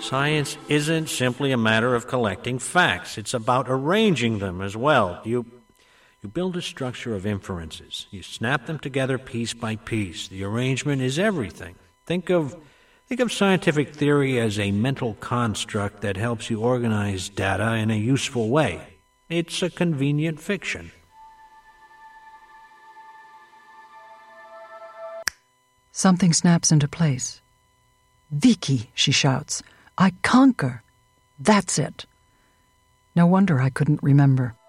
Science isn't simply a matter of collecting facts. It's about arranging them as well. You build a structure of inferences. You snap them together piece by piece. The arrangement is everything. Think of scientific theory as a mental construct that helps you organize data in a useful way. It's a convenient fiction. Something snaps into place. "Vicky," she shouts, "I conquer. That's it." No wonder I couldn't remember.